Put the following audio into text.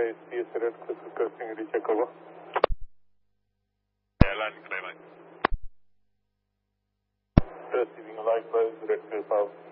Base, CS Red Cross requesting recheck over. Landing clear, mate. Receiving likewise, Red Cross out.